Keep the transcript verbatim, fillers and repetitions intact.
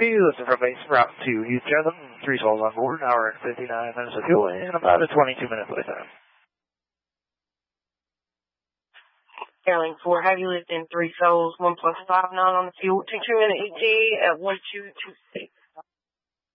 Be listen from base route to East Chatham, three souls on board, an hour and fifty-nine minutes of fuel, and about a twenty-two minute flight time. Airline four, heavy lifting, three souls, one plus five nine on the fuel, two two minute E T A at one two two six.